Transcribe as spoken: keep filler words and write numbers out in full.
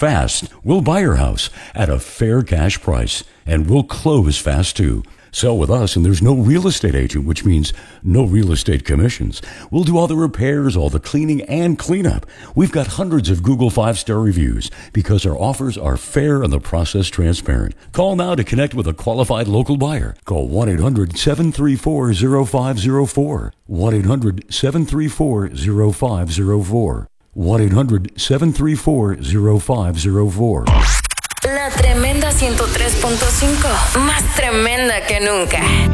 fast. We'll buy your house at a fair cash price, and we'll close fast too. Sell with us, and there's no real estate agent, which means no real estate commissions. We'll do all the repairs, all the cleaning, and cleanup. We've got hundreds of Google five-star reviews because our offers are fair and the process transparent. Call now to connect with a qualified local buyer. Call one eight hundred seven three four zero five zero four. one eight hundred seven three four zero five zero four. one eight hundred seven three four zero five zero four. La Tremenda ciento tres punto cinco, más tremenda que nunca.